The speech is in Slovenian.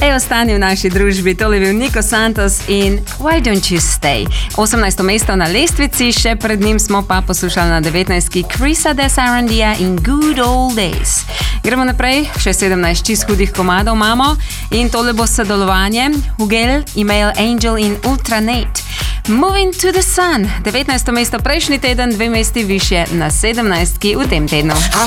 Ostani v naši družbi, tole je bil Nico Santos in Why Don't You Stay. 18. mesto na lestvici, še pred njim smo pa poslušali na 19. Chrisa Desarandia in Good Old Days. Gremo naprej, še 17 čist hudih komadov imamo in tole bo sodelovanje Hugel, Email Angel in Ultranate. Moving to the Sun, 19. mesto prejšnji teden, 2 mesti više na 17. v tem tednu.